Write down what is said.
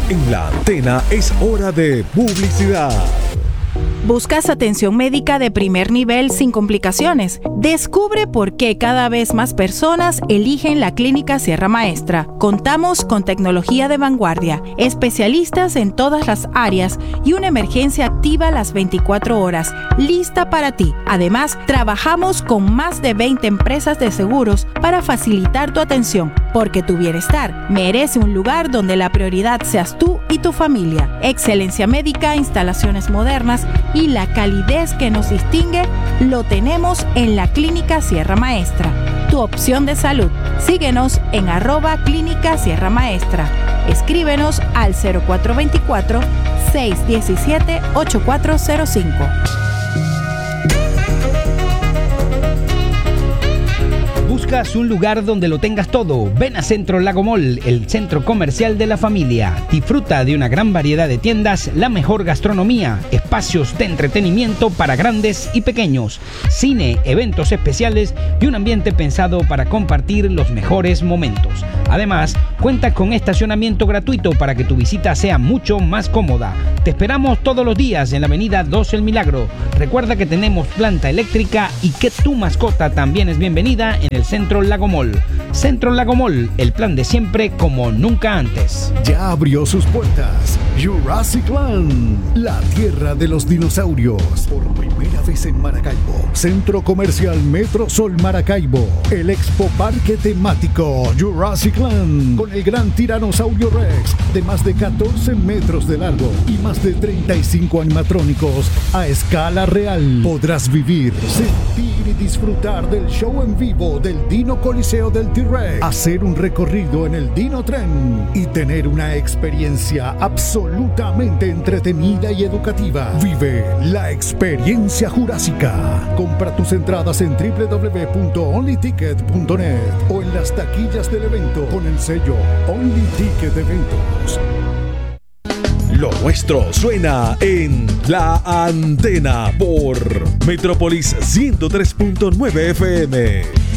En La Antena es hora de publicidad. ¿Buscas atención médica de primer nivel sin complicaciones? Descubre por qué cada vez más personas eligen la Clínica Sierra Maestra. Contamos con tecnología de vanguardia, especialistas en todas las áreas y una emergencia activa las 24 horas, lista para ti. Además, trabajamos con más de 20 empresas de seguros para facilitar tu atención, porque tu bienestar merece un lugar donde la prioridad seas tú y tu familia. Excelencia médica, instalaciones modernas y la calidez que nos distingue lo tenemos en la Clínica Sierra Maestra. Tu opción de salud. Síguenos en @Clínica Sierra Maestra. Escríbenos al 0424-617-8405. ¿Buscas un lugar donde lo tengas todo? Ven a Centro Lago Mall, el centro comercial de la familia. Disfruta de una gran variedad de tiendas, la mejor gastronomía, espacios de entretenimiento para grandes y pequeños, cine, eventos especiales y un ambiente pensado para compartir los mejores momentos. Además, cuenta con estacionamiento gratuito para que tu visita sea mucho más cómoda. Te esperamos todos los días en la avenida 2 El Milagro. Recuerda que tenemos planta eléctrica y que tu mascota también es bienvenida en el Centro Lago Mall. Centro Lago Mall, el plan de siempre como nunca antes. Ya abrió sus puertas Jurassic Land, la tierra de los dinosaurios. Por primera vez en Maracaibo, Centro Comercial Metro Sol Maracaibo, el Expo Parque temático Jurassic Land, con el gran tiranosaurio Rex de más de 14 metros de largo y más de 35 animatrónicos a escala real. Podrás vivir, sentir y disfrutar del show en vivo del Dino Coliseo del T-Rex, hacer un recorrido en el Dino Tren y tener una experiencia absolutamente entretenida y educativa. Vive la experiencia jurásica. Compra tus entradas en www.onlyticket.net o en las taquillas del evento con el sello Only Ticket Eventos. Lo nuestro suena en La Antena por Metrópolis 103.9 FM.